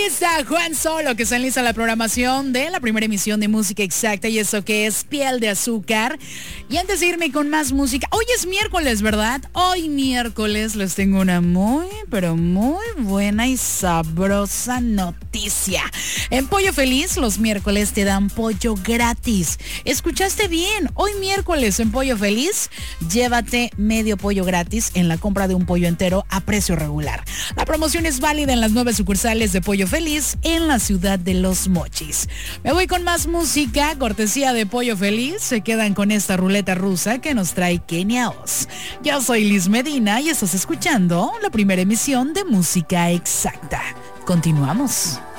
lista Juan Solo, que está lista la programación de la primera emisión de Música Exacta, y eso que es Piel de Azúcar. Y antes de irme con más música, hoy es miércoles, ¿verdad? Hoy miércoles les tengo una muy, pero muy buena y sabrosa noticia. En Pollo Feliz, los miércoles te dan pollo gratis. ¿Escuchaste bien? Hoy miércoles en Pollo Feliz, llévate medio pollo gratis en la compra de un pollo entero a precio regular. La promoción es válida en las 9 sucursales de Pollo Feliz en la ciudad de Los Mochis. Me voy con más música, cortesía de Pollo Feliz. Se quedan con esta ruleta rusa que nos trae Kenia Oz. Yo soy Liz Medina y estás escuchando la primera emisión de Música Exacta. Continuamos.